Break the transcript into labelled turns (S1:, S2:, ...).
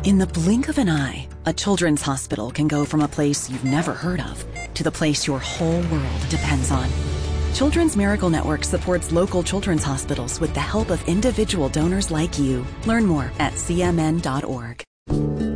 S1: In the blink of an eye, a children's hospital can go from a place you've never heard of to the place your whole world depends on. Children's Miracle Network supports local children's hospitals with the help of individual donors like you. Learn more at cmn.org.